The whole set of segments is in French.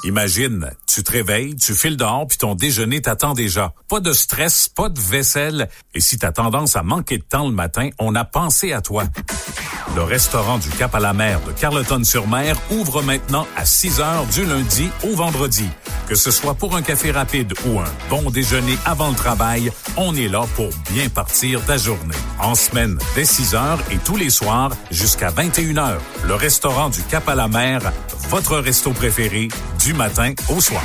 Imagine, tu te réveilles, tu files dehors puis ton déjeuner t'attend déjà. Pas de stress, pas de vaisselle. Et si t'as tendance à manquer de temps le matin, on a pensé à toi. Le restaurant du Cap à la Mer de Carleton-sur-Mer ouvre maintenant à 6 heures du lundi au vendredi. Que ce soit pour un café rapide ou un bon déjeuner avant le travail, on est là pour bien partir ta journée. En semaine, dès 6 heures et tous les soirs jusqu'à 21 heures. Le restaurant du Cap à la Mer, votre resto préféré du matin au soir.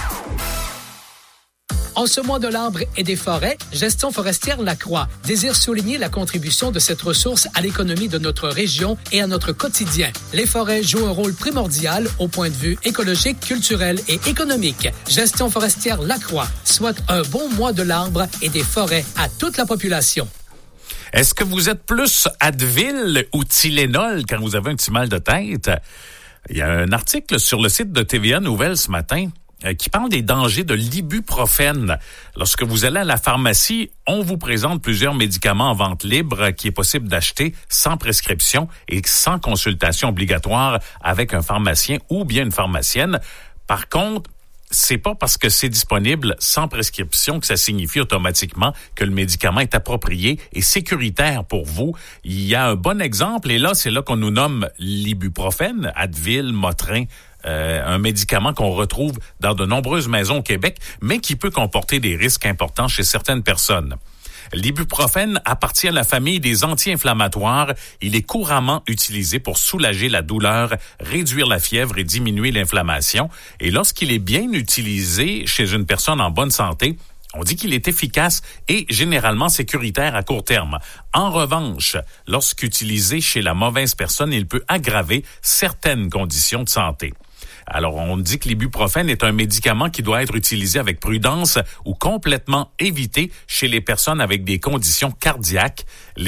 En ce mois de l'arbre et des forêts, Gestion forestière Lacroix désire souligner la contribution de cette ressource à l'économie de notre région et à notre quotidien. Les forêts jouent un rôle primordial au point de vue écologique, culturel et économique. Gestion forestière Lacroix souhaite un bon mois de l'arbre et des forêts à toute la population. Est-ce que vous êtes plus Advil ou Tylenol quand vous avez un petit mal de tête? Il y a un article sur le site de TVA Nouvelles ce matin qui parle des dangers de l'ibuprofène. Lorsque vous allez à la pharmacie, on vous présente plusieurs médicaments en vente libre qui est possible d'acheter sans prescription et sans consultation obligatoire avec un pharmacien ou bien une pharmacienne. Par contre, c'est pas parce que c'est disponible sans prescription que ça signifie automatiquement que le médicament est approprié et sécuritaire pour vous. Il y a un bon exemple et là, c'est là qu'on nous nomme l'ibuprofène, Advil, Motrin, un médicament qu'on retrouve dans de nombreuses maisons au Québec, mais qui peut comporter des risques importants chez certaines personnes. L'ibuprofène appartient à la famille des anti-inflammatoires. Il est couramment utilisé pour soulager la douleur, réduire la fièvre et diminuer l'inflammation. Et lorsqu'il est bien utilisé chez une personne en bonne santé, on dit qu'il est efficace et généralement sécuritaire à court terme. En revanche, lorsqu'utilisé chez la mauvaise personne, il peut aggraver certaines conditions de santé. Alors, on dit que l'ibuprofène est un médicament qui doit être utilisé avec prudence ou complètement évité chez les personnes avec des conditions cardiaques.